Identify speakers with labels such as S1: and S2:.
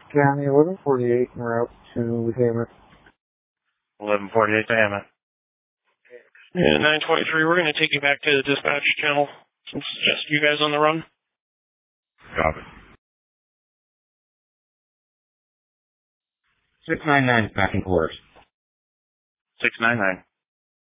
S1: County 1148 en route to Hammett.
S2: 1148 to Hammett.
S3: And 923, we're going to take you back to the dispatch channel since it's just you guys on the run.
S2: Copy.
S4: 699 is back in course.
S2: 699.